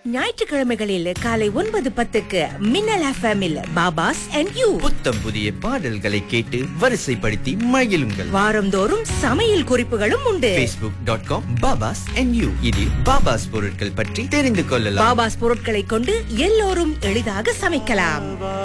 ஞாயிற்றுக்கிழமைகளில் காலை 9:10க்கு மின்னல் எஃப்எம்மில் பாபாஸ் அண்ட் யூ. புத்தம் புதிய பாடல்களை கேட்டு வரிசைப்படுத்தி மகிழுங்கள். வாரந்தோறும் சமையல் குறிப்புகளும் உண்டு. facebook.com babas and you இதில் பாபாஸ் பொருட்கள் பற்றி தெரிந்து கொள்ளலாம். பாபாஸ் பொருட்களை கொண்டு எல்லோரும் எளிதாக சமைக்கலாம்.